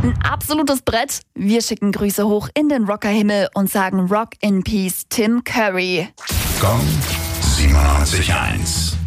Ein absolutes Brett. Wir schicken Grüße hoch in den Rockerhimmel und sagen Rock in Peace Tim Curry. Gong 97.1